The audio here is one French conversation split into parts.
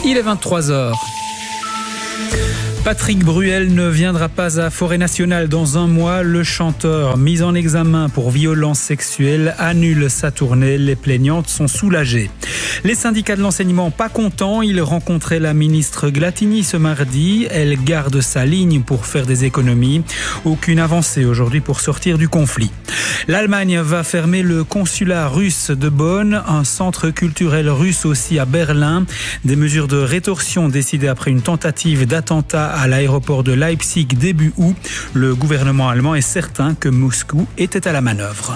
Il est 23h. Patrick Bruel ne viendra pas à Forêt Nationale dans un mois. Le chanteur, mis en examen pour violence sexuelle, annule sa tournée. Les plaignantes sont soulagées. Les syndicats de l'enseignement pas contents. Ils rencontraient la ministre Glattini ce mardi. Elle garde sa ligne pour faire des économies. Aucune avancée aujourd'hui pour sortir du conflit. L'Allemagne va fermer le consulat russe de Bonn, un centre culturel russe aussi à Berlin. Des mesures de rétorsion décidées après une tentative d'attentat à l'aéroport de Leipzig début août. Le gouvernement allemand est certain que Moscou était à la manœuvre.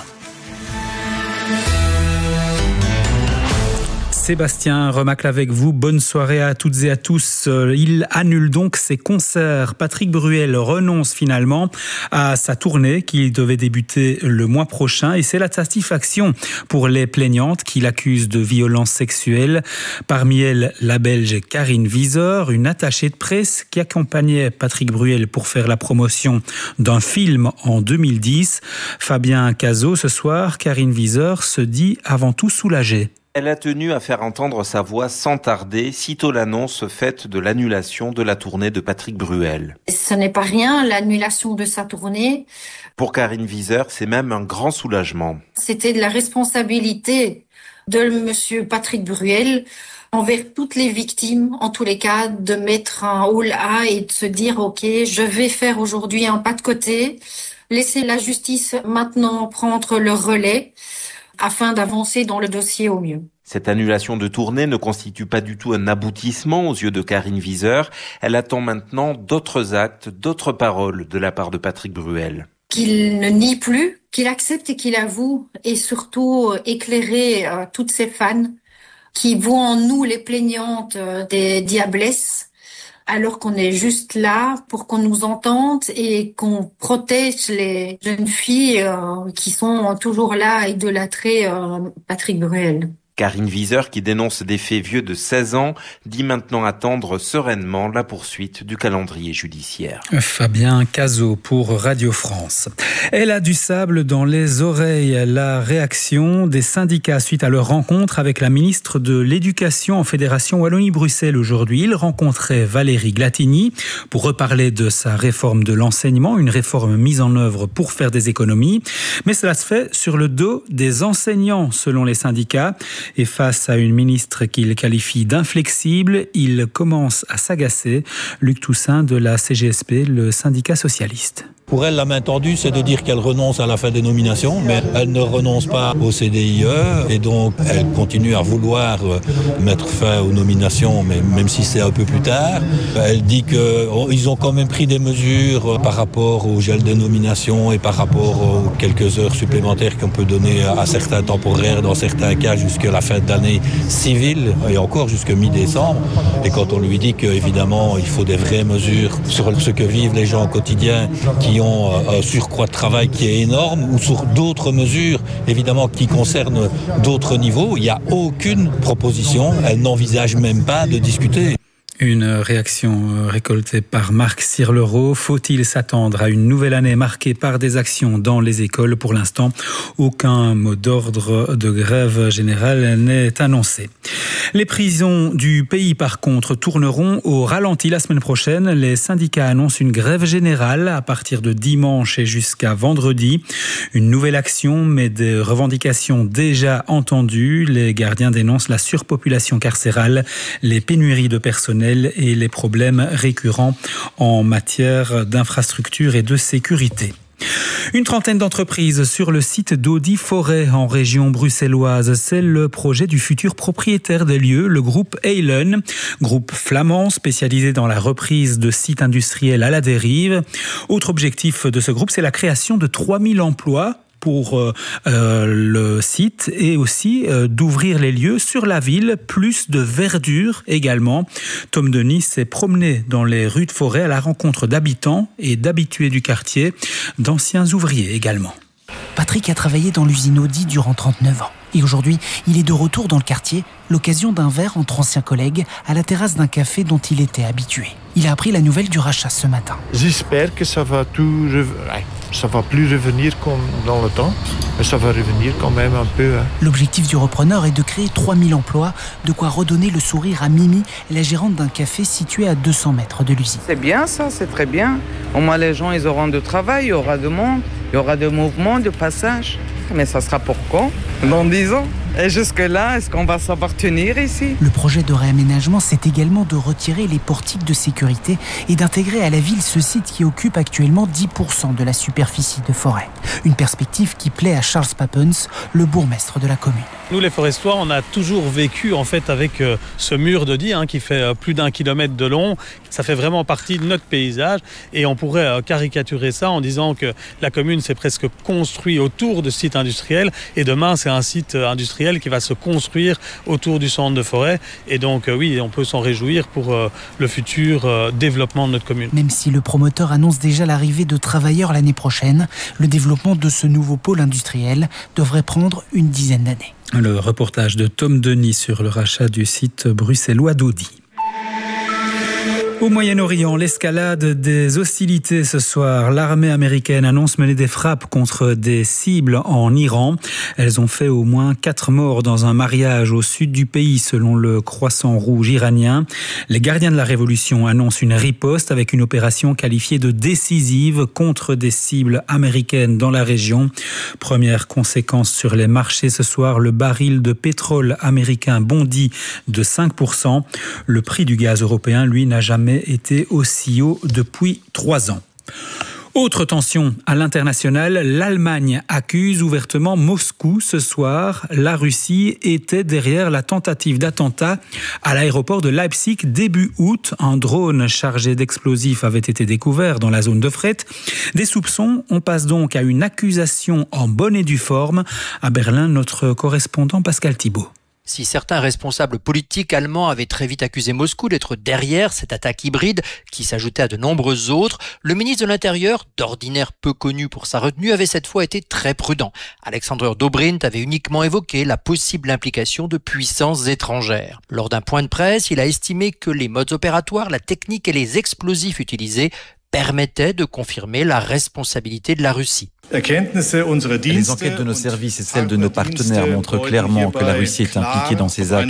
Sébastien Remacle avec vous. Bonne soirée à toutes et à tous. Il annule donc ses concerts. Patrick Bruel renonce finalement à sa tournée qui devait débuter le mois prochain et c'est la satisfaction pour les plaignantes qui l'accusent de violence sexuelle. Parmi elles, la Belge Karine Wieser, une attachée de presse qui accompagnait Patrick Bruel pour faire la promotion d'un film en 2010. Fabien Cazot, ce soir, Karine Wieser se dit avant tout soulagée. Elle a tenu à faire entendre sa voix sans tarder, sitôt l'annonce faite de l'annulation de la tournée de Patrick Bruel. Ce n'est pas rien, l'annulation de sa tournée. Pour Karine Wieser, c'est même un grand soulagement. C'était de la responsabilité de monsieur Patrick Bruel envers toutes les victimes, en tous les cas, de mettre un haut là et de se dire « Ok, je vais faire aujourd'hui un pas de côté, laisser la justice maintenant prendre le relais ». Afin d'avancer dans le dossier au mieux. Cette annulation de tournée ne constitue pas du tout un aboutissement aux yeux de Karine Wieser. Elle attend maintenant d'autres actes, d'autres paroles de la part de Patrick Bruel. Qu'il ne nie plus, qu'il accepte et qu'il avoue, et surtout éclairer toutes ces fans qui voient en nous les plaignantes des diablesses, alors qu'on est juste là pour qu'on nous entende et qu'on protège les jeunes filles qui sont toujours là à idolâtrer Patrick Bruel. Karine Wieser, qui dénonce des faits vieux de 16 ans, dit maintenant attendre sereinement la poursuite du calendrier judiciaire. Fabien Cazot pour Radio France. Elle a du sable dans les oreilles. La réaction des syndicats suite à leur rencontre avec la ministre de l'Éducation en Fédération Wallonie-Bruxelles aujourd'hui. Il rencontrait Valérie Glattini pour reparler de sa réforme de l'enseignement, une réforme mise en œuvre pour faire des économies. Mais cela se fait sur le dos des enseignants, selon les syndicats. Et face à une ministre qu'il qualifie d'inflexible, il commence à s'agacer. Luc Toussaint de la CGSP, le syndicat socialiste. Pour elle, la main tendue, c'est de dire qu'elle renonce à la fin des nominations, mais elle ne renonce pas au CDIE et donc elle continue à vouloir mettre fin aux nominations, mais même si c'est un peu plus tard. Elle dit qu'ils ont quand même pris des mesures par rapport au gel des nominations et par rapport aux quelques heures supplémentaires qu'on peut donner à certains temporaires, dans certains cas jusqu'à la fin de l'année civile et encore jusqu'à mi-décembre. Et quand on lui dit qu'évidemment il faut des vraies mesures sur ce que vivent les gens au quotidien qui ont un surcroît de travail qui est énorme ou sur d'autres mesures, évidemment, qui concernent d'autres niveaux. Il n'y a aucune proposition. Elle n'envisage même pas de discuter. Une réaction récoltée par Marc Sirlereau. Faut-il s'attendre à une nouvelle année marquée par des actions dans les écoles? Pour l'instant, aucun mot d'ordre de grève générale n'est annoncé. Les prisons du pays, par contre, tourneront au ralenti la semaine prochaine. Les syndicats annoncent une grève générale à partir de dimanche et jusqu'à vendredi. Une nouvelle action, mais des revendications déjà entendues. Les gardiens dénoncent la surpopulation carcérale, les pénuries de personnel et les problèmes récurrents en matière d'infrastructure et de sécurité. Une trentaine d'entreprises sur le site d'Audi Forêt en région bruxelloise. C'est le projet du futur propriétaire des lieux, le groupe Eylen, groupe flamand spécialisé dans la reprise de sites industriels à la dérive. Autre objectif de ce groupe, c'est la création de 3000 emplois pour le site et aussi d'ouvrir les lieux sur la ville, plus de verdure également. Tom Denis s'est promené dans les rues de Forêt à la rencontre d'habitants et d'habitués du quartier, d'anciens ouvriers également. Patrick a travaillé dans l'usine Audi durant 39 ans. Et aujourd'hui, il est de retour dans le quartier, l'occasion d'un verre entre anciens collègues à la terrasse d'un café dont il était habitué. Il a appris la nouvelle du rachat ce matin. J'espère que ça va tout Ça va plus revenir comme dans le temps, mais ça va revenir quand même un peu. L'objectif du repreneur est de créer 3000 emplois, de quoi redonner le sourire à Mimi, la gérante d'un café situé à 200 mètres de l'usine. C'est bien ça, c'est très bien. Au moins les gens, ils auront du travail, il y aura de monde, il y aura de mouvements, de passage. Mais ça sera pour quand ? Dans 10 ans ? Et jusque-là, est-ce qu'on va savoir tenir ici ? Le projet de réaménagement, c'est également de retirer les portiques de sécurité et d'intégrer à la ville ce site qui occupe actuellement 10% de la superficie de forêt. Une perspective qui plaît à Charles Papens, le bourgmestre de la commune. Nous, les Forestois, on a toujours vécu en fait avec ce mur de Die qui fait plus d'1 kilomètre de long. Ça fait vraiment partie de notre paysage et on pourrait caricaturer ça en disant que la commune s'est presque construite autour de ce site industriel et demain, c'est un site industriel qui va se construire autour du centre de forêt. Et donc, oui, on peut s'en réjouir pour le futur développement de notre commune. Même si le promoteur annonce déjà l'arrivée de travailleurs l'année prochaine, le développement de ce nouveau pôle industriel devrait prendre une dizaine d'années. Le reportage de Tom Denis sur le rachat du site bruxellois d'Audi. Au Moyen-Orient, l'escalade des hostilités ce soir. L'armée américaine annonce mener des frappes contre des cibles en Iran. Elles ont fait au moins 4 morts dans un mariage au sud du pays, selon le Croissant Rouge iranien. Les gardiens de la révolution annoncent une riposte avec une opération qualifiée de décisive contre des cibles américaines dans la région. Première conséquence sur les marchés ce soir, le baril de pétrole américain bondit de 5%. Le prix du gaz européen, lui, n'a jamais été aussi haut depuis 3 ans. Autre tension à l'international, l'Allemagne accuse ouvertement Moscou ce soir. La Russie était derrière la tentative d'attentat à l'aéroport de Leipzig début août. Un drone chargé d'explosifs avait été découvert dans la zone de fret. Des soupçons, on passe donc à une accusation en bonne et due forme. À Berlin, notre correspondant Pascal Thibault. Si certains responsables politiques allemands avaient très vite accusé Moscou d'être derrière cette attaque hybride qui s'ajoutait à de nombreuses autres, le ministre de l'Intérieur, d'ordinaire peu connu pour sa retenue, avait cette fois été très prudent. Alexander Dobrindt avait uniquement évoqué la possible implication de puissances étrangères. Lors d'un point de presse, il a estimé que les modes opératoires, la technique et les explosifs utilisés permettaient de confirmer la responsabilité de la Russie. Les enquêtes de nos services et celles de nos partenaires montrent clairement que la Russie est impliquée dans ces actes.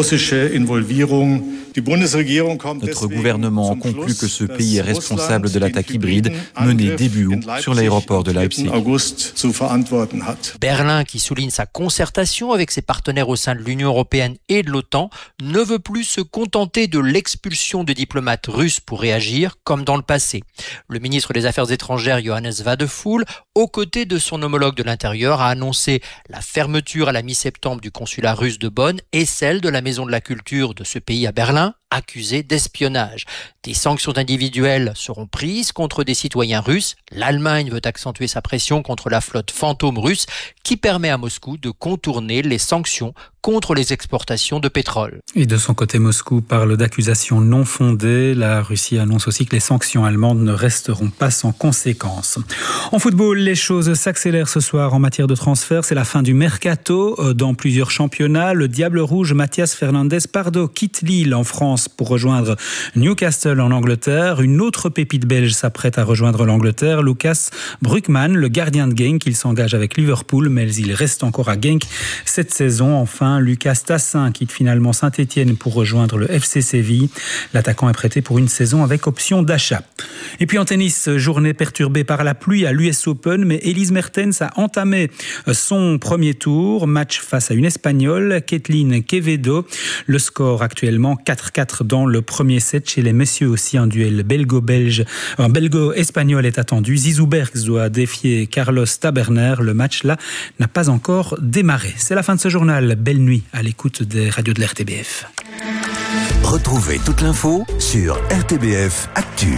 Notre gouvernement conclut que ce pays est responsable de l'attaque hybride menée début août sur l'aéroport de Leipzig. Berlin, qui souligne sa concertation avec ses partenaires au sein de l'Union européenne et de l'OTAN, ne veut plus se contenter de l'expulsion de diplomates russes pour réagir comme dans le passé. Le ministre des Affaires étrangères Johannes Wadephul, aux côtés de son homologue de l'Intérieur, a annoncé la fermeture à la mi-septembre du consulat russe de Bonn et celle de la Maison de la Culture de ce pays à Berlin, accusés d'espionnage. Des sanctions individuelles seront prises contre des citoyens russes. L'Allemagne veut accentuer sa pression contre la flotte fantôme russe qui permet à Moscou de contourner les sanctions contre les exportations de pétrole. Et de son côté, Moscou parle d'accusations non fondées. La Russie annonce aussi que les sanctions allemandes ne resteront pas sans conséquences. En football, les choses s'accélèrent ce soir en matière de transfert. C'est la fin du mercato dans plusieurs championnats. Le Diable Rouge Mathias Fernandez Pardo quitte Lille en France pour rejoindre Newcastle en Angleterre. Une autre pépite belge s'apprête à rejoindre l'Angleterre. Lucas Brugman, le gardien de Genk, il s'engage avec Liverpool, mais il reste encore à Genk cette saison. Enfin, Lucas Tassin quitte finalement Saint-Étienne pour rejoindre le FC Séville. L'attaquant est prêté pour une saison avec option d'achat. Et puis en tennis, journée perturbée par la pluie à l'US Open, mais Elise Mertens a entamé son premier tour. Match face à une Espagnole, Kathleen Quevedo. Le score actuellement 4-4 dans le premier set. Chez les messieurs aussi, un duel belgo-espagnol est attendu. Zizou Bergs doit défier Carlos Taberner. Le match là n'a pas encore démarré. C'est la fin de ce journal. Belle nuit à l'écoute des radios de l'RTBF. Retrouvez toute l'info sur RTBF Actu.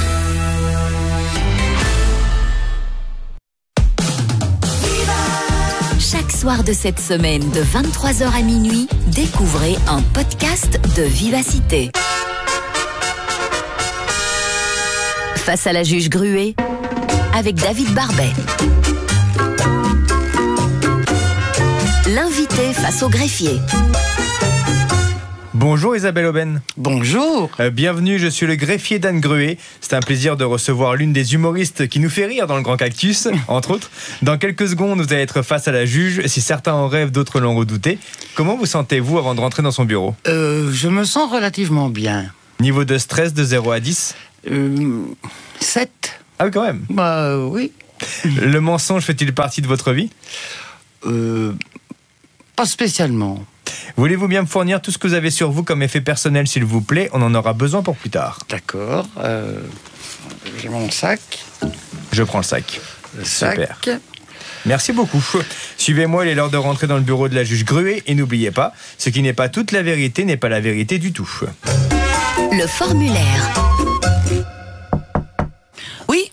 Chaque soir de cette semaine, de 23h à minuit, découvrez un podcast de Vivacité. Face à la juge Gruet, avec David Barbet. L'invité face au greffier. Bonjour Isabelle Aubin. Bonjour. Bienvenue, je suis le greffier d'Anne Gruet. C'est un plaisir de recevoir l'une des humoristes qui nous fait rire dans le Grand Cactus, entre autres. Dans quelques secondes, vous allez être face à la juge. Si certains en rêvent, d'autres l'ont redouté. Comment vous sentez-vous avant de rentrer dans son bureau ? Je me sens relativement bien. Niveau de stress de 0 à 10 7. Ah oui, quand même. Bah oui. Le mensonge fait-il partie de votre vie ? Pas spécialement. Voulez-vous bien me fournir tout ce que vous avez sur vous comme effet personnel, s'il vous plaît ? On en aura besoin pour plus tard. D'accord. J'ai mon sac. Je prends le sac. Le sac. Super. Merci beaucoup. Suivez-moi, il est l'heure de rentrer dans le bureau de la juge Gruet. Et n'oubliez pas, ce qui n'est pas toute la vérité n'est pas la vérité du tout. Le formulaire. Oui.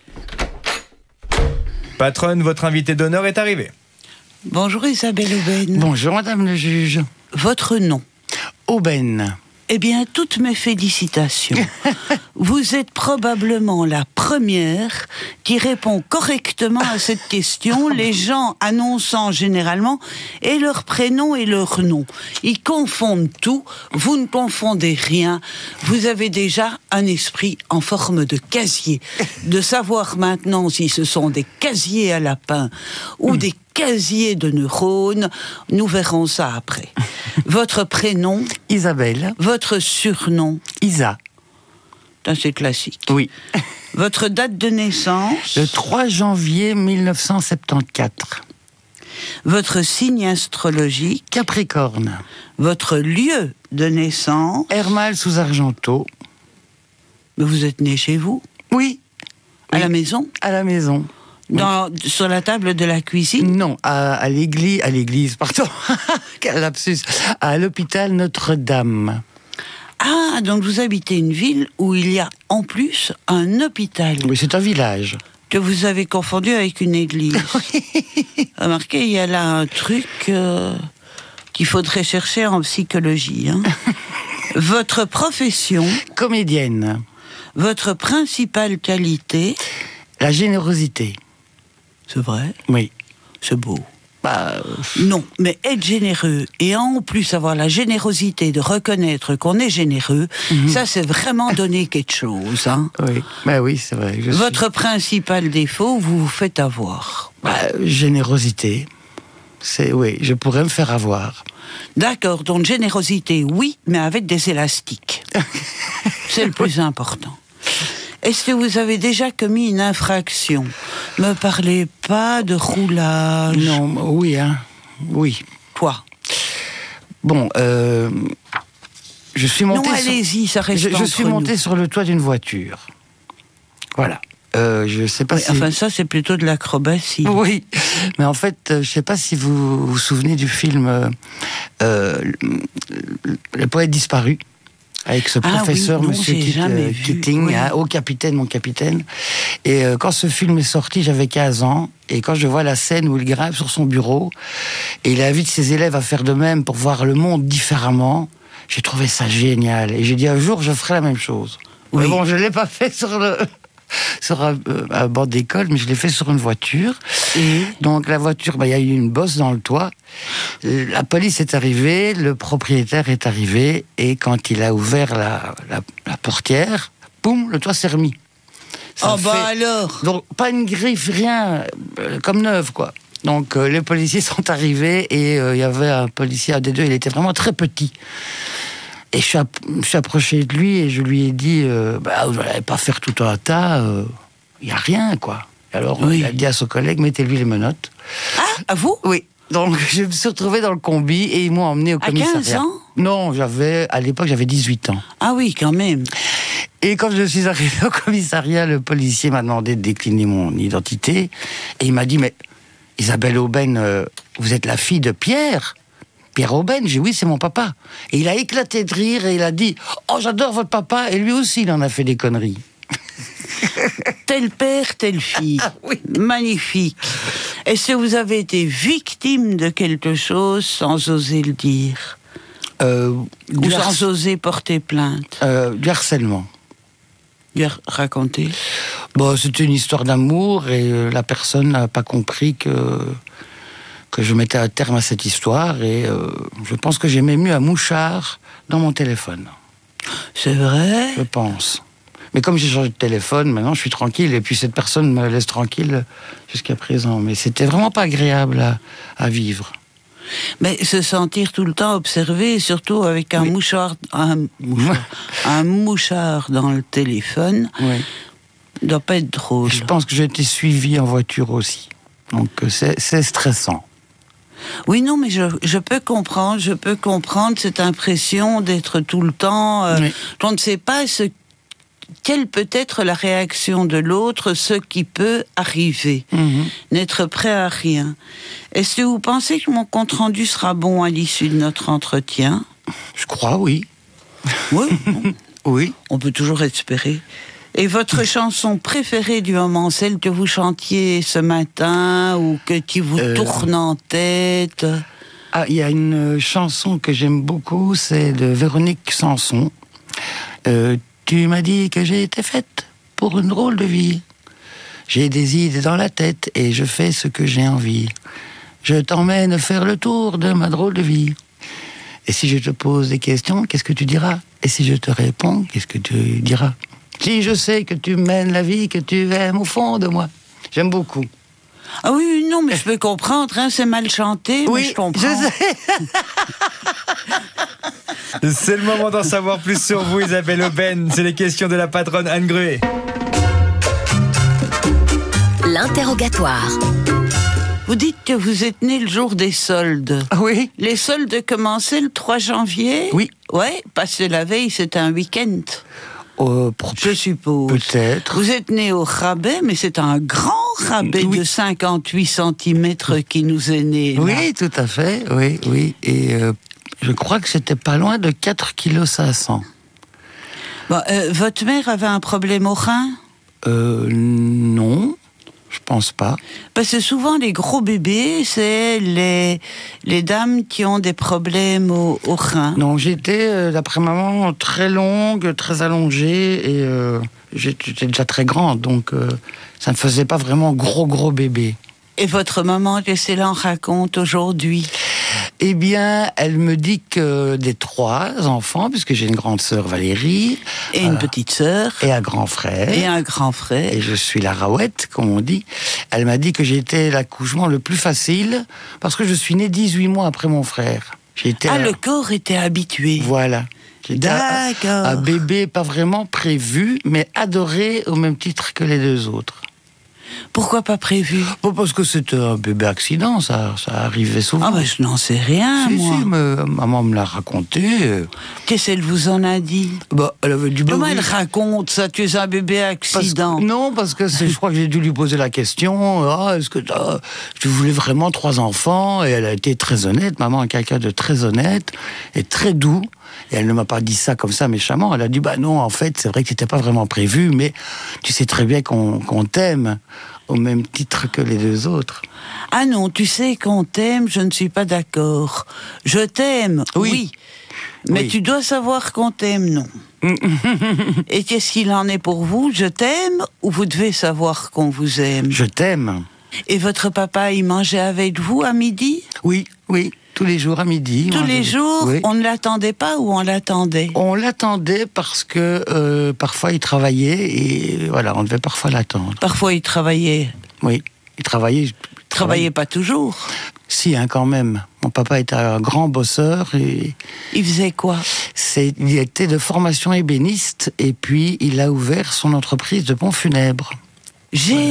Patronne, votre invité d'honneur est arrivé. Bonjour Isabelle Aubin. Bonjour Madame le juge. Votre nom ? Aubin. Eh bien, toutes mes félicitations. Vous êtes probablement la première qui répond correctement à cette question, les gens annonçant généralement et leur prénom et leur nom. Ils confondent tout, vous ne confondez rien. Vous avez déjà un esprit en forme de casier. De savoir maintenant si ce sont des casiers à lapin ou des casier de neurones, nous verrons ça après. Votre prénom ? Isabelle. Votre surnom ? Isa. C'est classique. Oui. Votre date de naissance ? Le 3 janvier 1974. Votre signe astrologique ? Capricorne. Votre lieu de naissance ? Hermal sous Argenteau. Mais vous êtes né chez vous ? Oui. À la maison ? À la maison. Sur la table de la cuisine ? Non, à l'église, pardon. Quel lapsus. À l'hôpital Notre-Dame. Ah, donc vous habitez une ville où il y a en plus un hôpital. Oui, c'est un village. Que vous avez confondu avec une église. Remarquez, il y a là un truc qu'il faudrait chercher en psychologie. Hein. Votre profession ? Comédienne. Votre principale qualité ? La générosité. C'est vrai ? Oui. C'est beau. Non, mais être généreux et en plus avoir la générosité de reconnaître qu'on est généreux, ça c'est vraiment donner quelque chose. Hein. Oui, oui, c'est vrai. Votre principal défaut, vous vous faites avoir. Générosité. Oui, je pourrais me faire avoir. D'accord, donc générosité, oui, mais avec des élastiques. C'est le plus important. Est-ce que vous avez déjà commis une infraction ? Me parlez pas de roulage. Non, oui, hein. Oui. Quoi ? Bon, je suis monté. Non, allez-y, ça reste entre nous. Je suis monté sur le toit d'une voiture. Voilà. Je sais pas si... Enfin, ça, c'est plutôt de l'acrobatie. Oui, mais en fait, je sais pas si vous vous souvenez du film Le poète disparu. Avec ce professeur, monsieur Keating, oh capitaine, mon capitaine. Et quand ce film est sorti, j'avais 15 ans. Et quand je vois la scène où il grimpe sur son bureau, et il invite ses élèves à faire de même pour voir le monde différemment, j'ai trouvé ça génial. Et j'ai dit un jour, je ferai la même chose. Oui. Mais bon, je ne l'ai pas fait sur un banc d'école, mais je l'ai fait sur une voiture. Et donc la voiture, il y a eu une bosse dans le toit. La police est arrivée, le propriétaire est arrivé, et quand il a ouvert la portière, boum, le toit s'est remis. Alors. Donc pas une griffe, rien, comme neuve, quoi. Donc les policiers sont arrivés, et il y avait un policier, un des deux, il était vraiment très petit. Et je suis approché de lui et je lui ai dit vous n'allez pas faire tout un tas, il n'y a rien, quoi. Alors il a dit à son collègue, mettez-lui les menottes. Ah, à vous ? Oui. Donc je me suis retrouvé dans le combi et ils m'ont emmené au commissariat. À 15 ans ? Non, à l'époque j'avais 18 ans. Ah oui, quand même. Et quand je suis arrivé au commissariat, le policier m'a demandé de décliner mon identité. Et il m'a dit, mais Isabelle Aubin, vous êtes la fille de Pierre Aubin? J'ai dit oui, c'est mon papa. Et il a éclaté de rire et il a dit, oh j'adore votre papa. Et lui aussi il en a fait des conneries. Tel père, telle fille. Ah, oui. Magnifique. Est-ce que vous avez été victime de quelque chose sans oser le dire? Ou sans oser porter plainte? Du harcèlement. Racontez. Bon, c'était une histoire d'amour et la personne n'a pas compris que je mettais un terme à cette histoire et je pense que j'ai même eu un mouchard dans mon téléphone. C'est vrai ? Je pense. Mais comme j'ai changé de téléphone, maintenant je suis tranquille et puis cette personne me laisse tranquille jusqu'à présent. Mais c'était vraiment pas agréable à vivre. Mais se sentir tout le temps observé, surtout avec un mouchard dans le téléphone, doit pas être drôle. Je pense que j'ai été suivi en voiture aussi. Donc c'est stressant. Oui, non, mais je peux comprendre cette impression d'être tout le temps... On ne sait pas quelle peut être la réaction de l'autre, ce qui peut arriver. N'être prêt à rien. Est-ce que vous pensez que mon compte-rendu sera bon à l'issue de notre entretien ? Je crois, oui. Oui. Oui. On peut toujours espérer. Et votre chanson préférée du moment, celle que vous chantiez ce matin ou qui vous tourne en tête ? Ah, il y a une chanson que j'aime beaucoup, c'est de Véronique Sanson. Tu m'as dit que j'ai été faite pour une drôle de vie. J'ai des idées dans la tête et je fais ce que j'ai envie. Je t'emmène faire le tour de ma drôle de vie. Et si je te pose des questions, qu'est-ce que tu diras ? Et si je te réponds, qu'est-ce que tu diras ? Si je sais que tu mènes la vie que tu aimes au fond de moi. J'aime beaucoup. Ah oui, non, mais je peux comprendre, c'est mal chanté, mais je comprends. Je sais. C'est le moment d'en savoir plus sur vous, Isabelle Aubène. C'est les questions de la patronne Anne Gruet. L'interrogatoire. Vous dites que vous êtes né le jour des soldes. Oui. Les soldes commençaient le 3 janvier ? Oui. Ouais, parce que la veille, c'était un week-end. Je suppose. Peut-être. Vous êtes né au rabais, mais c'est un grand rabais de 58 cm qui nous est né. Là. Oui, tout à fait. Oui. Et je crois que c'était pas loin de 4,5 kg. Bon, votre mère avait un problème au rein ? Non. Je pense pas. Parce que souvent, les gros bébés, c'est les dames qui ont des problèmes au rein. Non, j'étais, d'après maman, très longue, très allongée, et j'étais déjà très grande, donc ça ne faisait pas vraiment gros bébé. Et votre maman, qu'est-ce qu'elle en raconte aujourd'hui ? Eh bien, elle me dit que des 3 enfants, puisque j'ai une grande sœur Valérie. Et une petite sœur. Et un grand frère. Et je suis la Raouette, comme on dit. Elle m'a dit que j'ai été l'accouchement le plus facile, parce que je suis née 18 mois après mon frère. Le corps était habitué. Voilà. D'accord. Un bébé pas vraiment prévu, mais adoré au même titre que les 2 autres. Pourquoi pas prévu ? Bon, parce que c'était un bébé accident, ça arrivait souvent. Ah, je n'en sais rien, moi. Si, maman me l'a raconté. Qu'est-ce qu'elle vous en a dit ? Elle avait du Comment elle raconte ça, tu es un bébé accident ? Parce que je crois que j'ai dû lui poser la question, est-ce que tu voulais vraiment 3 enfants ? Et elle a été très honnête, maman est quelqu'un de très honnête et très doux. Et elle ne m'a pas dit ça comme ça méchamment. Elle a dit, non, en fait, c'est vrai que c'était pas vraiment prévu, mais tu sais très bien qu'on t'aime au même titre que les 2 autres. Ah non, tu sais qu'on t'aime, je ne suis pas d'accord. Je t'aime, oui. Mais tu dois savoir qu'on t'aime, non. Et qu'est-ce qu'il en est pour vous ? Je t'aime ou vous devez savoir qu'on vous aime ? Je t'aime. Et votre papa, il mangeait avec vous à midi ? Oui. Tous les jours à midi. Tous les jours, on ne l'attendait pas ou on l'attendait ? On l'attendait parce que parfois il travaillait et voilà, on devait parfois l'attendre. Parfois il travaillait ? Oui, il travaillait. Travaillait pas toujours ? Si, quand même. Mon papa était un grand bosseur et... Il faisait quoi ? Il était de formation ébéniste et puis il a ouvert son entreprise de pompes funèbres. Génial !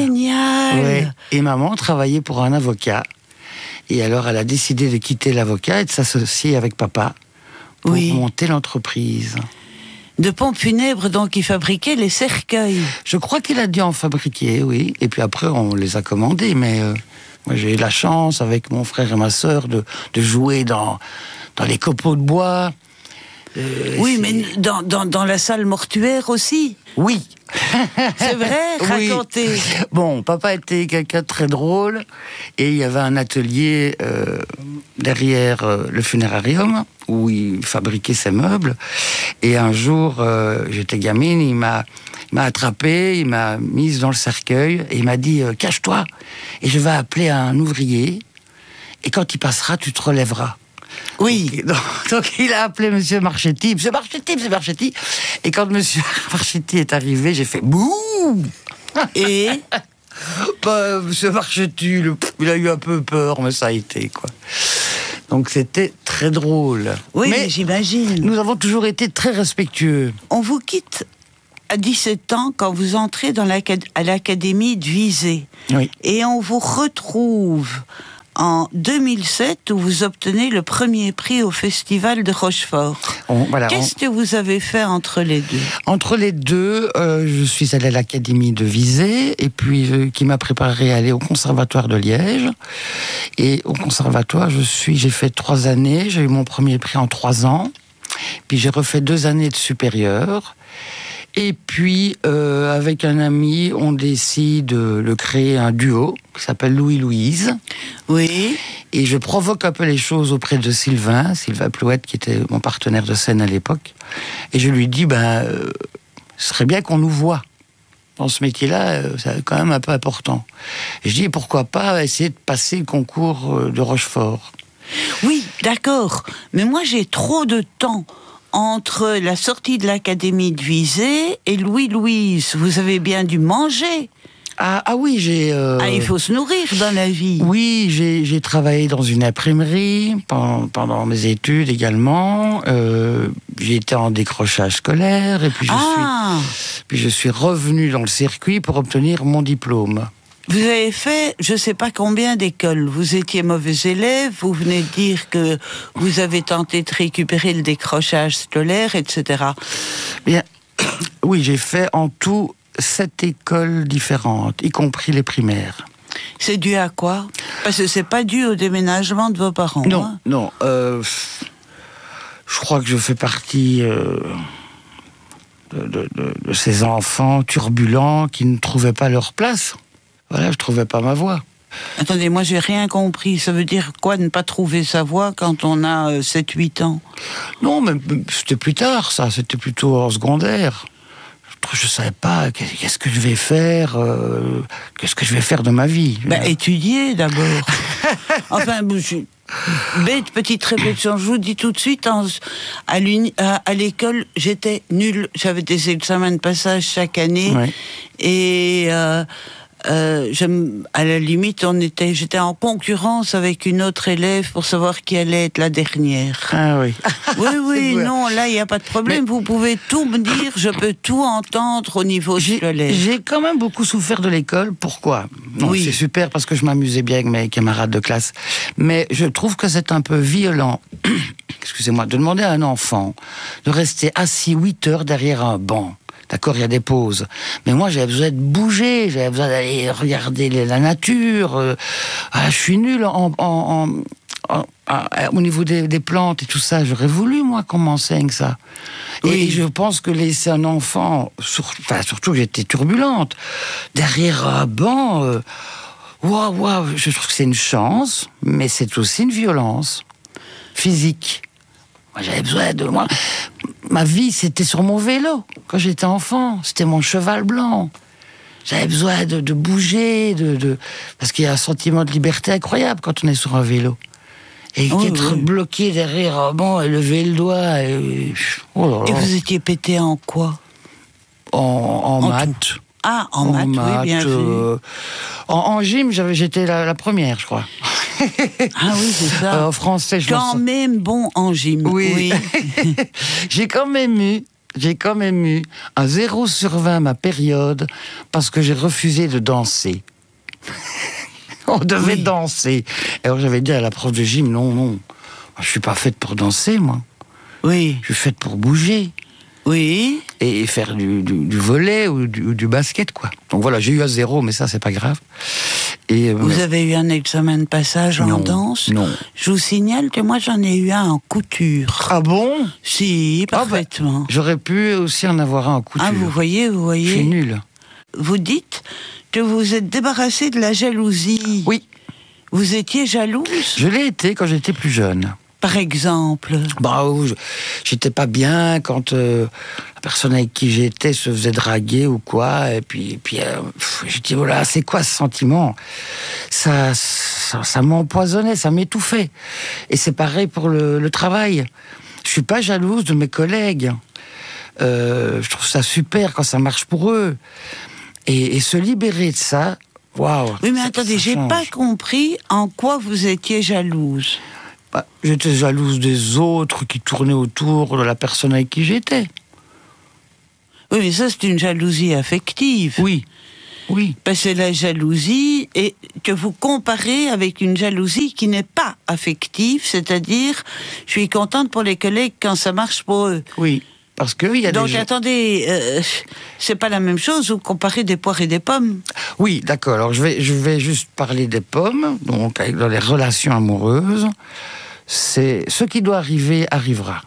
Ouais. Et maman travaillait pour un avocat. Et alors, elle a décidé de quitter l'avocat et de s'associer avec papa pour monter l'entreprise. De pompes funèbres, donc, il fabriquait les cercueils. Je crois qu'il a dû en fabriquer, oui. Et puis après, on les a commandés. Mais moi, j'ai eu la chance, avec mon frère et ma sœur, de jouer dans les copeaux de bois. Oui, mais dans la salle mortuaire aussi. Oui. C'est vrai, racontez. Bon, papa était quelqu'un de très drôle et il y avait un atelier derrière le funérarium où il fabriquait ses meubles. Et un jour, j'étais gamine, il m'a attrapé, il m'a mise dans le cercueil et il m'a dit « Cache-toi !» Et je vais appeler un ouvrier et quand il passera, tu te relèveras. Oui. Donc il a appelé Monsieur Marchetti. Monsieur Marchetti. Et quand Monsieur Marchetti est arrivé, j'ai fait bouh. Et Monsieur Marchetti, il a eu un peu peur, mais ça a été, quoi. Donc c'était très drôle. Oui, mais j'imagine. Nous avons toujours été très respectueux. On vous quitte à 17 ans quand vous entrez à l'académie de Visé. Oui. Et on vous retrouve en 2007 où vous obtenez le premier prix au Festival de Rochefort. Qu'est-ce que vous avez fait entre les deux ? Entre les deux, je suis allé à l'académie de Visé, et puis qui m'a préparé à aller au conservatoire de Liège. Et au conservatoire, j'ai fait 3 années, j'ai eu mon premier prix en 3 ans, puis j'ai refait 2 années de supérieur. Et puis, avec un ami, on décide de créer un duo qui s'appelle Louis-Louise. Oui. Et je provoque un peu les choses auprès de Sylvain Plouette, qui était mon partenaire de scène à l'époque. Et je lui dis, ce serait bien qu'on nous voit. Dans ce métier-là, c'est quand même un peu important. Et je dis, pourquoi pas essayer de passer le concours de Rochefort ? Oui, d'accord. Mais moi, j'ai trop de temps entre la sortie de l'académie de Visé et Louis-Louise. Vous avez bien dû manger. Ah oui, il faut se nourrir dans la vie. Oui, j'ai travaillé dans une imprimerie pendant mes études également. J'ai été en décrochage scolaire et puis je suis revenu dans le circuit pour obtenir mon diplôme. Vous avez fait, je ne sais pas combien d'écoles. Vous étiez mauvais élève, vous venez de dire que vous avez tenté de récupérer le décrochage scolaire, etc. Bien, oui, j'ai fait en tout 7 écoles différentes, y compris les primaires. C'est dû à quoi ? Parce que c'est pas dû au déménagement de vos parents. Non. Je crois que je fais partie de ces enfants turbulents qui ne trouvaient pas leur place. Voilà, je trouvais pas ma voie. Attendez, moi j'ai rien compris. Ça veut dire quoi ne pas trouver sa voie quand on a 7-8 ans ? Non, mais c'était plus tard, ça. C'était plutôt en secondaire. Je savais pas qu'est-ce que je vais faire, qu'est-ce que je vais faire de ma vie. Étudier d'abord. Enfin, bête petite réflexion. Je vous dis tout de suite, à l'école, j'étais nulle. J'avais des examens de passage chaque année. Ouais. Et à la limite, j'étais en concurrence avec une autre élève pour savoir qui allait être la dernière. Ah oui. Oui, non, là, il n'y a pas de problème. Vous pouvez tout me dire, je peux tout entendre au niveau scolaire. J'ai quand même beaucoup souffert de l'école. Pourquoi ? Oui. C'est super parce que je m'amusais bien avec mes camarades de classe. Mais je trouve que c'est un peu violent, excusez-moi, de demander à un enfant de rester assis 8 heures derrière un banc. D'accord, il y a des pauses. Mais moi, j'avais besoin de bouger, j'avais besoin d'aller regarder la nature. Je suis nul au niveau des plantes et tout ça. J'aurais voulu, moi, qu'on m'enseigne ça. Oui. Et je pense que laisser un enfant, surtout que j'étais turbulente, derrière un banc, je trouve que c'est une chance, mais c'est aussi une violence physique. Moi, j'avais besoin de moi. Ma vie, c'était sur mon vélo. Quand j'étais enfant, c'était mon cheval blanc. J'avais besoin de bouger, parce qu'il y a un sentiment de liberté incroyable quand on est sur un vélo. Et être bloqué derrière un banc et lever le doigt. Et vous étiez pété en quoi ? En maths. Ah, en maths, oui, bien vu. En gym, j'étais la première, je crois. Ah oui, c'est ça. En français, quand même bon en gym. Oui. J'ai quand même eu un 0/20 ma période parce que j'ai refusé de danser. On devait danser. Alors j'avais dit à la prof de gym, non, je suis pas faite pour danser, moi. Oui. Je suis faite pour bouger. Oui. Et faire du volley ou du basket, quoi. Donc voilà, j'ai eu un 0, mais ça, c'est pas grave. Vous avez eu un examen de passage en danse ? Non. Je vous signale que moi, j'en ai eu un en couture. Ah bon ? Si, parfaitement. J'aurais pu aussi en avoir un en couture. Ah, vous voyez. Je suis nul. Vous dites que vous êtes débarrassé de la jalousie. Oui. Vous étiez jalouse ? Je l'ai été quand j'étais plus jeune. Par exemple ? J'étais pas bien quand la personne avec qui j'étais se faisait draguer ou quoi, et puis je dis voilà, c'est quoi ce sentiment ? Ça m'empoisonnait, ça m'étouffait. Et c'est pareil pour le travail. Je suis pas jalouse de mes collègues. Je trouve ça super quand ça marche pour eux. Et se libérer de ça, waouh. Oui, mais attendez, j'ai pas compris en quoi vous étiez jalouse. J'étais jalouse des autres qui tournaient autour de la personne avec qui j'étais. Oui, mais ça, c'est une jalousie affective. Oui. Parce que la jalousie, et que vous comparez avec une jalousie qui n'est pas affective, c'est-à-dire, je suis contente pour les collègues quand ça marche pour eux. Oui. Parce que il y a donc attendez, c'est pas la même chose, vous comparez des poires et des pommes. Oui, d'accord. Alors je vais juste parler des pommes. Donc dans les relations amoureuses, c'est ce qui doit arriver arrivera.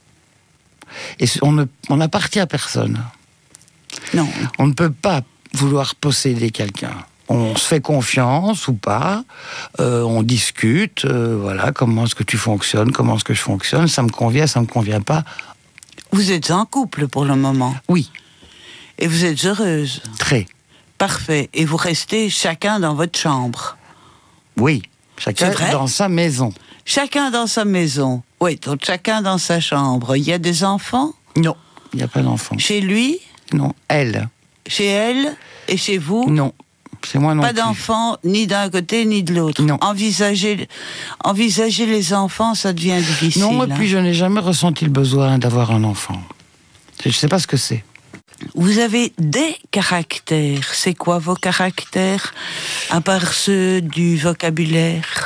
Et on n'appartient à personne. Non. On ne peut pas vouloir posséder quelqu'un. On se fait confiance ou pas, on discute, voilà, comment est-ce que tu fonctionnes, comment est-ce que je fonctionne, ça me convient, ça me convient pas. Vous êtes en couple pour le moment ? Oui. Et vous êtes heureuse ? Très. Parfait. Et vous restez chacun dans votre chambre ? Oui. Chacun dans sa maison. Chacun dans sa maison. Oui, donc chacun dans sa chambre. Il y a des enfants ? Non, il n'y a pas d'enfants. Chez lui ? Non, elle. Chez elle et chez vous ? Non. C'est moi non pas plus. d'enfants, ni d'un côté, ni de l'autre. Non. Envisager les enfants, ça devient difficile. Non, et puis je n'ai jamais ressenti le besoin d'avoir un enfant. Je ne sais pas ce que c'est. Vous avez des caractères. C'est quoi vos caractères, à part ceux du vocabulaire ?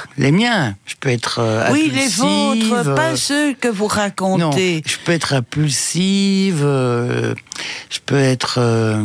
Les miens. Je peux être oui, impulsive. Les vôtres, pas ceux que vous racontez. Non, je peux être impulsive, je peux être...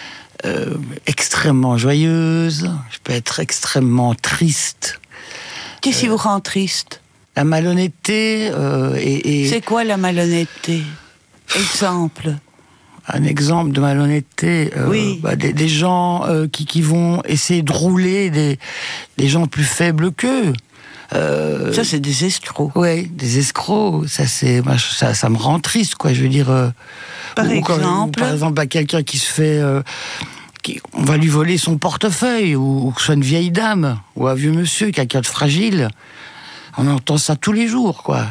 extrêmement joyeuse, je peux être extrêmement triste. Qu'est-ce qui vous rend triste ? La malhonnêteté et... C'est quoi la malhonnêteté ? Exemple. Un exemple de malhonnêteté, oui. Des gens qui vont essayer de rouler des gens plus faibles qu'eux. Ça, c'est des escrocs. Oui, des escrocs. Ça me rend triste, quoi. Je veux dire... Par exemple, quelqu'un qui se fait... on va lui voler son portefeuille, ou que ce soit une vieille dame, ou un vieux monsieur, quelqu'un de fragile. On entend ça tous les jours, quoi.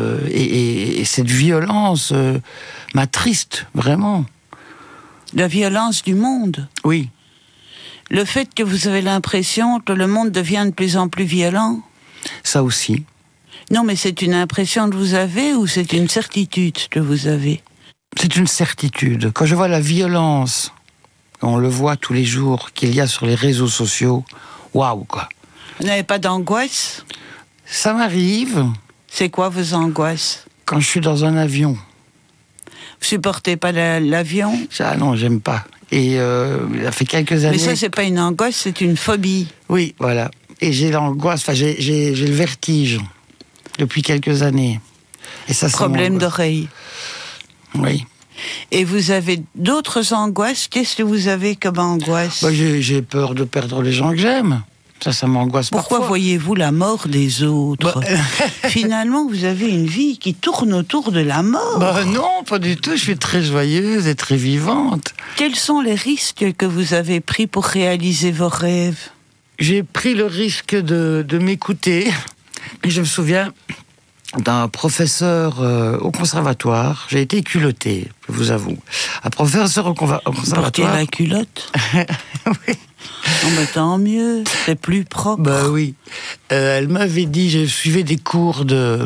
Et cette violence m'attriste, vraiment. La violence du monde ? Oui. Le fait que vous avez l'impression que le monde devient de plus en plus violent ? Ça aussi. Non, mais c'est une impression que vous avez, ou c'est une certitude que vous avez ? C'est une certitude. Quand je vois la violence, on le voit tous les jours, qu'il y a sur les réseaux sociaux, waouh, quoi. Vous n'avez pas d'angoisse ? Ça m'arrive. C'est quoi vos angoisses ? Quand je suis dans un avion. Vous supportez pas l'avion ? Ah non, j'aime pas. Et ça fait quelques années... Mais ça, c'est pas une angoisse, c'est une phobie. Oui, voilà. Et j'ai l'angoisse, j'ai le vertige depuis quelques années. Et ça, problème d'oreille. Oui. Et vous avez d'autres angoisses ? Qu'est-ce que vous avez comme angoisse ? J'ai peur de perdre les gens que j'aime. Ça m'angoisse parfois. Pourquoi voyez-vous la mort des autres ? Finalement, vous avez une vie qui tourne autour de la mort. Non, pas du tout. Je suis très joyeuse et très vivante. Quels sont les risques que vous avez pris pour réaliser vos rêves ? J'ai pris le risque de m'écouter. Et je me souviens d'un professeur au conservatoire. J'ai été culottée, je vous avoue. Un professeur au conservatoire. Porter la culotte ? Oui. Non, mais tant mieux, c'est plus propre. Oui. Elle m'avait dit, je suivais des cours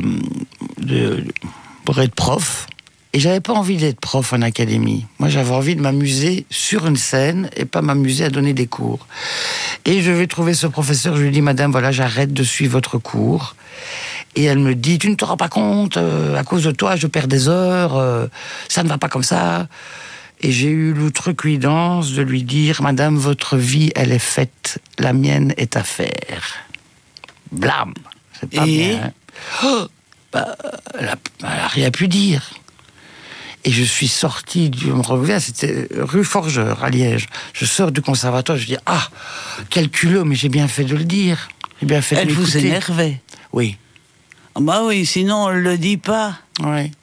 pour être prof. Et j'avais pas envie d'être prof en académie. Moi, j'avais envie de m'amuser sur une scène et pas m'amuser à donner des cours. Et je vais trouver ce professeur, je lui dis, madame, voilà, j'arrête de suivre votre cours. Et elle me dit, tu ne te rends pas compte, à cause de toi, je perds des heures, ça ne va pas comme ça. Et j'ai eu l'outrecuidance de lui dire, madame, votre vie, elle est faite, la mienne est à faire. Blam, c'est pas bien. Hein. Elle n'a rien pu dire. Et je suis sorti je me reviens, c'était rue Forgeur, à Liège. Je sors du conservatoire, je dis, ah, quel culot, mais j'ai bien fait de le dire. J'ai bien fait de m'écouter. Elle vous énervait ? Oui. Bah oui, sinon on ne le dit pas. Oui.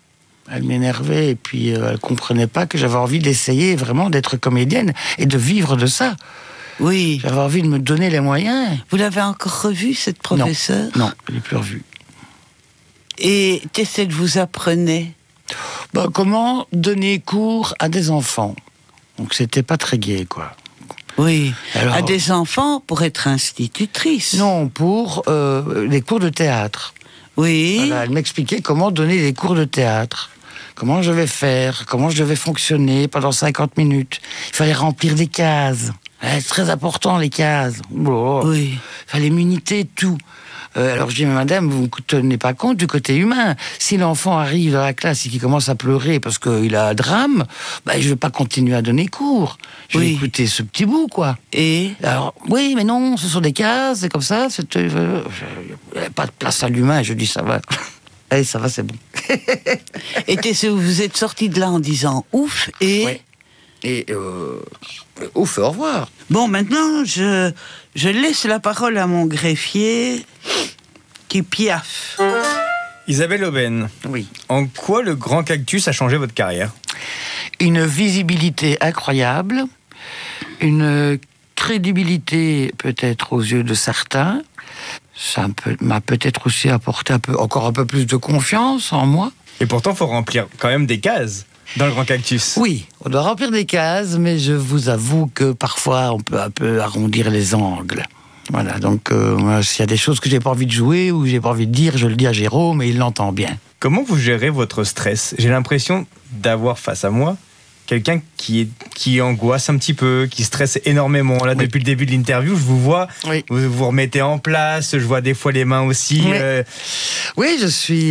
Elle m'énervait et puis elle comprenait pas que j'avais envie d'essayer vraiment d'être comédienne et de vivre de ça. Oui. J'avais envie de me donner les moyens. Vous l'avez encore revue, cette professeure ? Non, je l'ai plus revue. Et qu'est-ce que vous apprenez ? Comment donner cours à des enfants. Donc c'était pas très gai, quoi. Oui, à des enfants pour être institutrice. Non, pour les cours de théâtre. Oui. Voilà, elle m'expliquait comment donner des cours de théâtre. Comment je vais faire, comment je vais fonctionner pendant 50 minutes. Il fallait remplir des cases. C'est très important, les cases. Oui. Il fallait m'uniter tout. Alors je dis, mais madame, vous ne tenez pas compte du côté humain. Si l'enfant arrive dans la classe et qu'il commence à pleurer parce qu'il a un drame, je ne vais pas continuer à donner cours. Je vais écouter ce petit bout, quoi. Et alors, oui, mais non, ce sont des cases, c'est comme ça. Il n'y a pas de place à l'humain. Je dis, ça va. Allez, ça va, c'est bon. Et vous êtes sorti de là en disant ouf et... Oui. Et ouf, au revoir. Bon, maintenant, je laisse la parole à mon greffier qui piaffe. Isabelle Aubène. Oui. En quoi le Grand Cactus a changé votre carrière ? Une visibilité incroyable, une crédibilité peut-être aux yeux de certains. Ça m'a peut-être aussi apporté encore un peu plus de confiance en moi. Et pourtant, il faut remplir quand même des cases dans le Grand Cactus. Oui, on doit remplir des cases, mais je vous avoue que parfois on peut un peu arrondir les angles. Voilà, donc moi, s'il y a des choses que j'ai pas envie de jouer ou que j'ai pas envie de dire, je le dis à Jérôme et il l'entend bien. Comment vous gérez votre stress ? J'ai l'impression d'avoir face à moi quelqu'un qui angoisse un petit peu, qui stresse énormément. Là, depuis le début de l'interview, je vous vois, vous vous remettez en place, je vois des fois les mains aussi. Oui, je suis...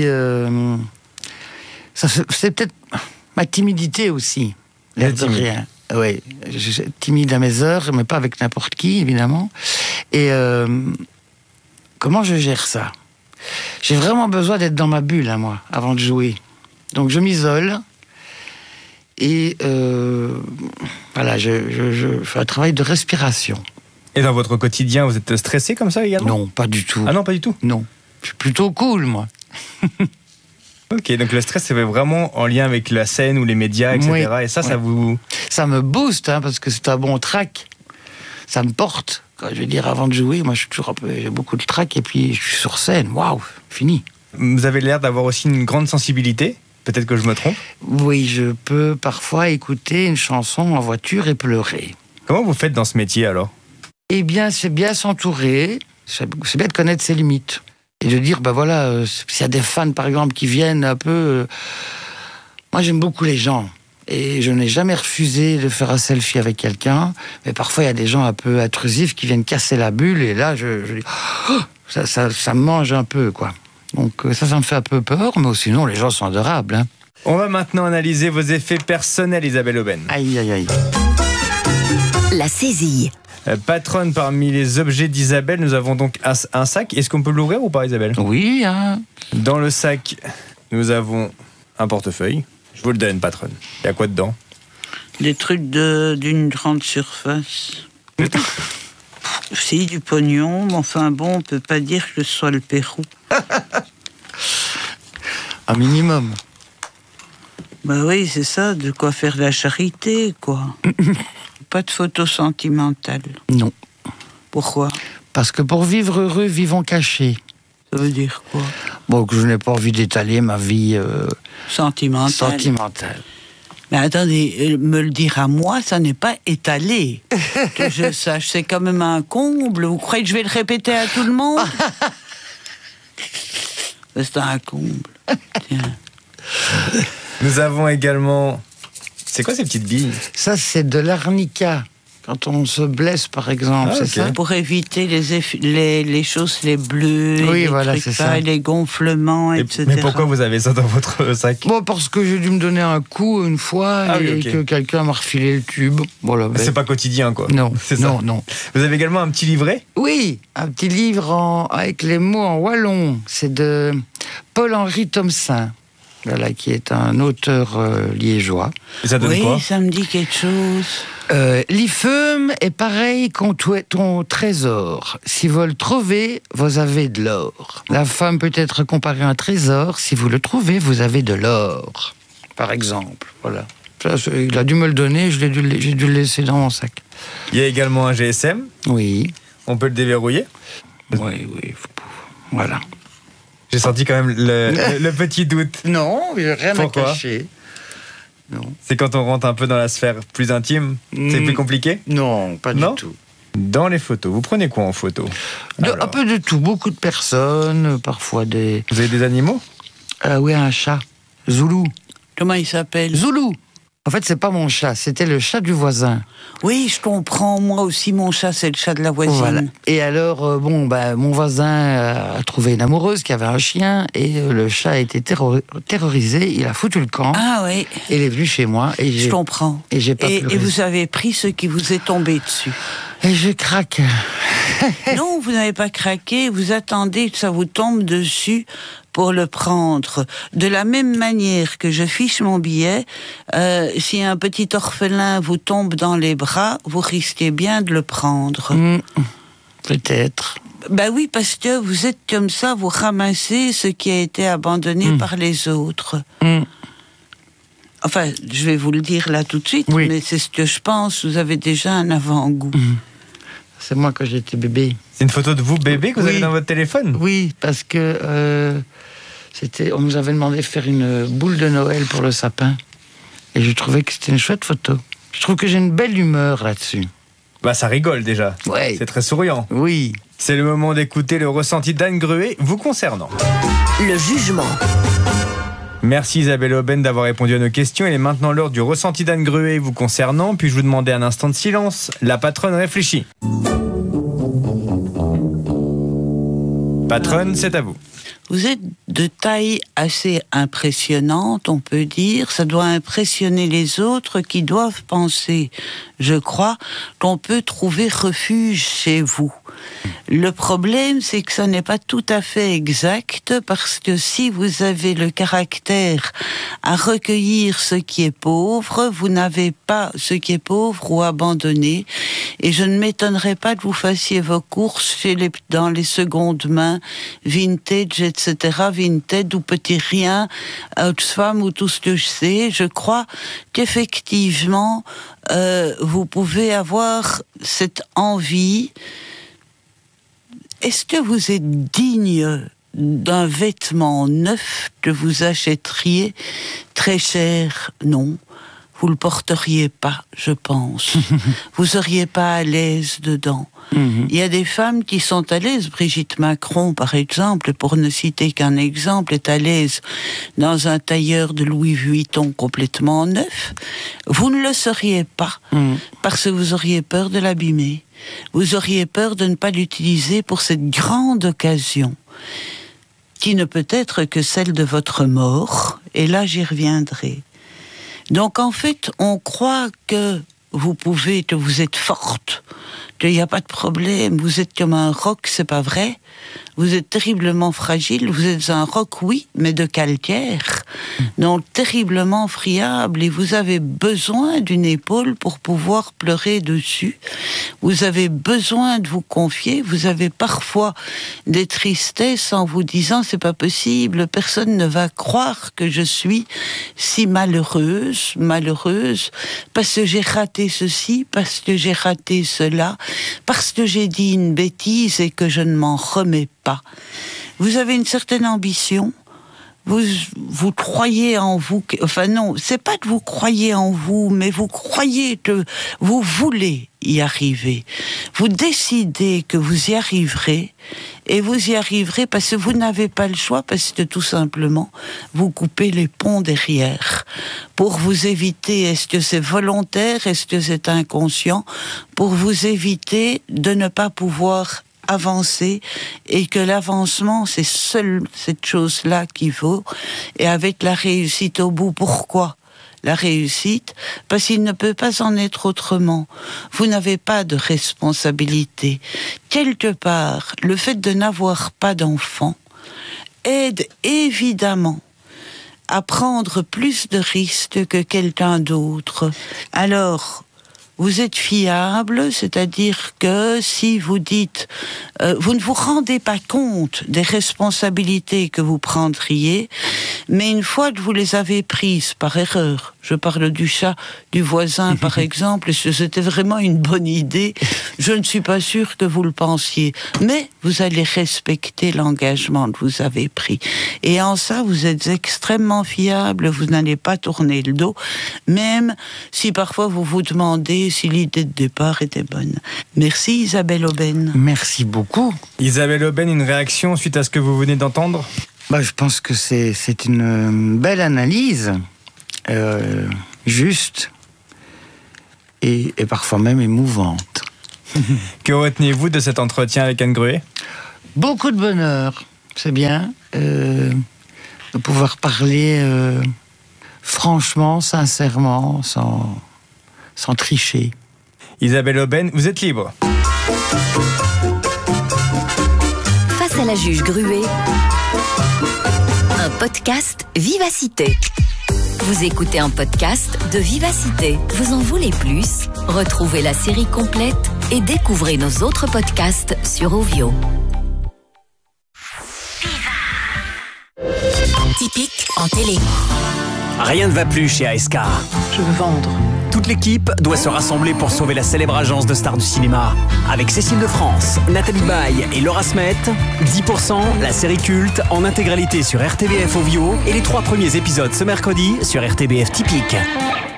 c'est peut-être ma timidité aussi, l'air de rien. Oui, je suis timide à mes heures, mais pas avec n'importe qui, évidemment. Et comment je gère ça ? J'ai vraiment besoin d'être dans ma bulle, moi, avant de jouer. Donc je m'isole. Et voilà, je fais un travail de respiration. Et dans votre quotidien, vous êtes stressé comme ça également ? Non, pas du tout. Ah non, pas du tout ? Non, je suis plutôt cool, moi. Ok, donc le stress, c'est vraiment en lien avec la scène ou les médias, etc. Oui, et ça vous... Ça me booste, parce que c'est un bon track. Ça me porte. Quand je veux dire, avant de jouer, moi, je suis toujours j'ai beaucoup de track, et puis je suis sur scène. Waouh, fini. Vous avez l'air d'avoir aussi une grande sensibilité. Peut-être que je me trompe. Oui, je peux parfois écouter une chanson en voiture et pleurer. Comment vous faites dans ce métier, alors ? Eh bien, c'est bien s'entourer. C'est bien de connaître ses limites. Et de dire, voilà, s'il y a des fans, par exemple, qui viennent un peu... Moi, j'aime beaucoup les gens. Et je n'ai jamais refusé de faire un selfie avec quelqu'un. Mais parfois, il y a des gens un peu intrusifs qui viennent casser la bulle. Et là, je dis... Oh, ça me mange un peu, quoi. Donc ça me fait un peu peur, mais sinon les gens sont adorables. On va maintenant analyser vos effets personnels, Isabelle Aubène. Aïe, aïe, aïe. La saisie. Patronne, parmi les objets d'Isabelle, nous avons donc un sac. Est-ce qu'on peut l'ouvrir ou pas, Isabelle ? Oui. Dans le sac, nous avons un portefeuille. Je vous le donne, patronne. Il y a quoi dedans ? Des trucs d'une grande surface. Si, du pognon, mais enfin bon, on peut pas dire que ce soit le Pérou. Un minimum. Bah oui, c'est ça, de quoi faire de la charité, quoi. Pas de photos sentimentales. Non. Pourquoi ? Parce que pour vivre heureux, vivons cachés. Ça veut dire quoi ? Bon, que je n'ai pas envie d'étaler ma vie sentimentale. Mais attendez, me le dire à moi, ça n'est pas étalé. Que je sache, c'est quand même un comble. Vous croyez que je vais le répéter à tout le monde ? C'est un comble. Tiens. Nous avons également... C'est quoi ces petites billes ? Ça, c'est de l'arnica. Quand on se blesse, par exemple, c'est ça ? Pour éviter les choses, les bleus, oui, les voilà, trucs c'est ça. les gonflements, etc. Mais pourquoi vous avez ça dans votre sac ? Bon, parce que j'ai dû me donner un coup une fois que quelqu'un m'a refilé le tube. Voilà, c'est pas quotidien, quoi. Non, c'est ça. Non. Vous avez également un petit livret ? Oui, un petit livre avec les mots en wallon. C'est de Paul-Henri Thomsen. Voilà, qui est un auteur liégeois. Et ça donne quoi ? Oui, ça me dit quelque chose. L'ifeum est pareil qu'on ton trésor. Si vous le trouvez, vous avez de l'or. La femme peut être comparée à un trésor. Si vous le trouvez, vous avez de l'or. par exemple. Voilà. Ça, il a dû me le donner, j'ai dû le laisser dans mon sac. Il y a également un GSM. Oui. On peut le déverrouiller. Oui. Voilà. J'ai senti quand même le petit doute. Non, il n'y a rien Pourquoi à cacher. Non. C'est quand on rentre un peu dans la sphère plus intime, c'est plus compliqué? Non, pas du tout. Dans les photos, vous prenez quoi en photo? Un peu de tout, beaucoup de personnes, parfois des... Vous avez des animaux? Oui, un chat, Zoulou. Comment il s'appelle? Zoulou. En fait, c'est pas mon chat, c'était le chat du voisin. Oui, je comprends. Moi aussi, mon chat, c'est le chat de la voisine. Voilà. Et alors, mon voisin a trouvé une amoureuse qui avait un chien et le chat a été terrorisé. Il a foutu le camp. Ah oui. Et il est venu chez moi. Et je comprends. Et j'ai pas pleuré. Et vous avez pris ce qui vous est tombé dessus. Et je craque. Non, vous n'avez pas craqué. Vous attendez que ça vous tombe dessus pour le prendre. De la même manière que je fiche mon billet, si un petit orphelin vous tombe dans les bras, vous risquez bien de le prendre. Peut-être. Ben oui, parce que vous êtes comme ça, vous ramassez ce qui a été abandonné par les autres. Enfin, je vais vous le dire là tout de suite, mais c'est ce que je pense, vous avez déjà un avant-goût. C'est moi quand j'étais bébé. C'est une photo de vous bébé que vous avez dans votre téléphone? Oui, parce que on nous avait demandé de faire une boule de Noël pour le sapin. Et je trouvais que c'était une chouette photo. Je trouve que j'ai une belle humeur là-dessus. Bah ça rigole déjà. Ouais. C'est très souriant. Oui. C'est le moment d'écouter le ressenti d'Anne Gruet vous concernant. Le jugement. Merci Isabelle Aubin d'avoir répondu à nos questions. Il est maintenant l'heure du ressenti d'Anne Gruet vous concernant. Puis-je vous demander un instant de silence? La patronne réfléchit. Patronne, c'est à vous. Vous êtes de taille assez impressionnante, on peut dire. Ça doit impressionner les autres qui doivent penser, je crois, qu'on peut trouver refuge chez vous. Le problème, c'est que ça n'est pas tout à fait exact, parce que si vous avez le caractère à recueillir ce qui est pauvre, vous n'avez pas ce qui est pauvre ou abandonné. Et je ne m'étonnerais pas que vous fassiez vos courses dans les secondes mains, vintage, etc., Vinted ou Petit Rien, Oxfam ou tout ce que je sais. Je crois qu'effectivement, vous pouvez avoir cette envie. Est-ce que vous êtes digne d'un vêtement neuf que vous achèteriez très cher? Non. Vous le porteriez pas, je pense. Vous seriez pas à l'aise dedans. Il y a des femmes qui sont à l'aise. Brigitte Macron, par exemple, pour ne citer qu'un exemple, est à l'aise dans un tailleur de Louis Vuitton complètement neuf. Vous ne le seriez pas, parce que vous auriez peur de l'abîmer. Vous auriez peur de ne pas l'utiliser pour cette grande occasion, qui ne peut être que celle de votre mort. Et là, j'y reviendrai. Donc, en fait, on croit que que vous êtes forte, qu'il n'y a pas de problème, vous êtes comme un roc, c'est pas vrai. Vous êtes terriblement fragile, vous êtes un roc, oui, mais de calcaire, donc terriblement friable, et vous avez besoin d'une épaule pour pouvoir pleurer dessus. Vous avez besoin de vous confier, vous avez parfois des tristesses en vous disant c'est pas possible, personne ne va croire que je suis si malheureuse, parce que j'ai raté ceci, parce que j'ai raté cela, parce que j'ai dit une bêtise et que je ne m'en remets pas. Vous avez une certaine ambition, vous croyez en vous, enfin non, c'est pas que vous croyez en vous, mais vous croyez que vous voulez y arriver. Vous décidez que vous y arriverez, et vous y arriverez parce que vous n'avez pas le choix, parce que tout simplement, vous coupez les ponts derrière. Pour vous éviter, est-ce que c'est volontaire, est-ce que c'est inconscient, pour vous éviter de ne pas pouvoir avancer, et que l'avancement, c'est seule cette chose-là qui vaut, et avec la réussite au bout. Pourquoi la réussite? Parce qu'il ne peut pas en être autrement. Vous n'avez pas de responsabilité. Quelque part, le fait de n'avoir pas d'enfant aide évidemment à prendre plus de risques que quelqu'un d'autre. Alors, vous êtes fiable, c'est-à-dire que si vous dites, vous ne vous rendez pas compte des responsabilités que vous prendriez, mais une fois que vous les avez prises par erreur, je parle du chat du voisin par exemple, et c'était vraiment une bonne idée, je ne suis pas sûre que vous le pensiez, mais vous allez respecter l'engagement que vous avez pris. Et en ça, vous êtes extrêmement fiable, vous n'allez pas tourner le dos, même si parfois vous vous demandez si l'idée de départ était bonne. Merci Isabelle Aubin. Merci beaucoup. Isabelle Aubin, une réaction suite à ce que vous venez d'entendre ? Je pense que c'est une belle analyse, juste et parfois même émouvante. Que retenez-vous de cet entretien avec Anne Gruet ? Beaucoup de bonheur, c'est bien de pouvoir parler franchement, sincèrement, sans tricher. Isabelle Aubin, vous êtes libre. Face à la juge Gruet, un podcast Vivacité. Vous écoutez un podcast de Vivacité. Vous en voulez plus? Retrouvez la série complète et découvrez nos autres podcasts sur Ovio. Typique en télé. Rien ne va plus chez ASK. Je veux vendre. Toute l'équipe doit se rassembler pour sauver la célèbre agence de stars du cinéma. Avec Cécile de France, Nathalie Baye et Laura Smet, 10%, la série culte, en intégralité sur RTBF Ovio et les 3 premiers épisodes ce mercredi sur RTBF Typique.